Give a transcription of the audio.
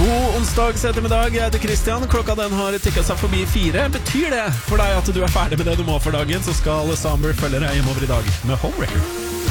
God onsdags ettermiddag, jeg heter Christian. Klokka den har tikket seg forbi 4. Betyr det for deg at du er ferdig med det du må for dagen, så skal Samber følge deg hjemover i dag med Homewrecker.